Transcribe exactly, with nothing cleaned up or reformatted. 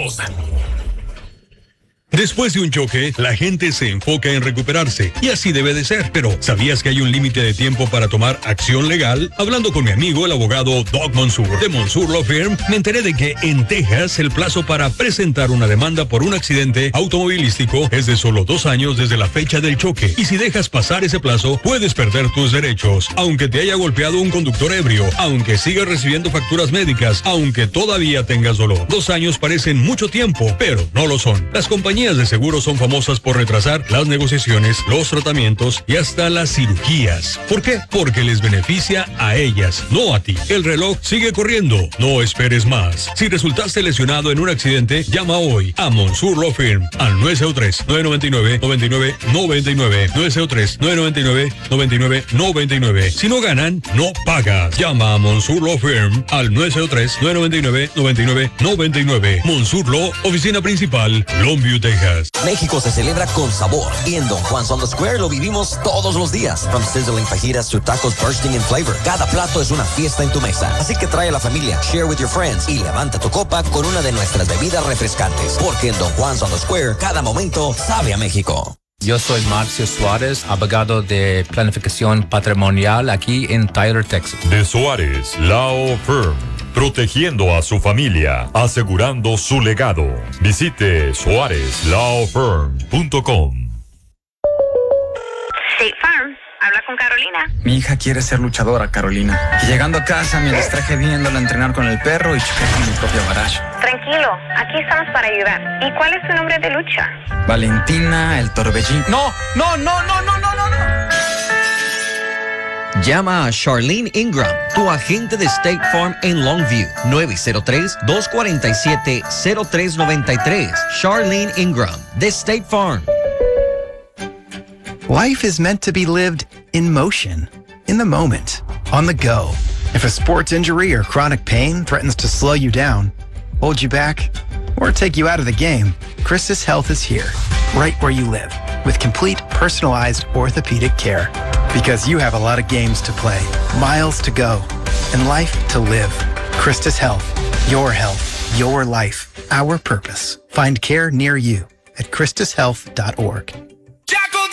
salud. Después de un choque, la gente se enfoca en recuperarse, y así debe de ser. Pero, ¿sabías que hay un límite de tiempo para tomar acción legal? Hablando con mi amigo, el abogado Doug Monsur, de Monsur Law Firm, me enteré de que en Texas el plazo para presentar una demanda por un accidente automovilístico es de solo dos años desde la fecha del choque. Y si dejas pasar ese plazo, puedes perder tus derechos. Aunque te haya golpeado un conductor ebrio, aunque sigas recibiendo facturas médicas, aunque todavía tengas dolor. Dos años parecen mucho tiempo, pero no lo son. Las compañías de seguros son famosas por retrasar las negociaciones, los tratamientos y hasta las cirugías. ¿Por qué? Porque les beneficia a ellas, no a ti. El reloj sigue corriendo. No esperes más. Si resultaste lesionado en un accidente, llama hoy a Monsur Law Firm al nueve cero tres, nueve nueve nueve, nueve nueve nueve nueve, nueve cero tres, nueve nueve nueve, nueve nueve nueve nueve. Si no ganan, no pagas. Llama a Monsur Law Firm al nueve cero tres, nueve nueve nueve, nueve nueve nueve nueve. Monsur Law, oficina principal, Longview, Texas. México se celebra con sabor y en Don Juan's on the Square lo vivimos todos los días. From sizzling fajitas to tacos bursting in flavor. Cada plato es una fiesta en tu mesa. Así que trae a la familia, share with your friends y levanta tu copa con una de nuestras bebidas refrescantes. Porque en Don Juan's on the Square cada momento sabe a México. Yo soy Marcio Suárez, abogado de planificación patrimonial aquí en Tyler, Texas. De Suárez Law Firm. Protegiendo a su familia, asegurando su legado. Visite suárez law firm punto com. State Farm, habla con Carolina. Mi hija quiere ser luchadora, Carolina. Y llegando a casa me distraje viéndola entrenar con el perro y choqué con mi propio garage. Tranquilo, aquí estamos para ayudar. ¿Y cuál es tu nombre de lucha? Valentina, el Torbellín. ¡No, no, no, no, no, no, no! no. Llama a Charlene Ingram, tu agente de State Farm en Longview, nueve cero tres, dos cuatro siete, cero tres nueve tres. Charlene Ingram, de State Farm. Life is meant to be lived in motion, in the moment, on the go. If a sports injury or chronic pain threatens to slow you down, hold you back, or take you out of the game, Christus Health is here, right where you live, with complete personalized orthopedic care. Because you have a lot of games to play, miles to go, and life to live. Christus Health. Your health. Your life. Our purpose. Find care near you at christus health dot org.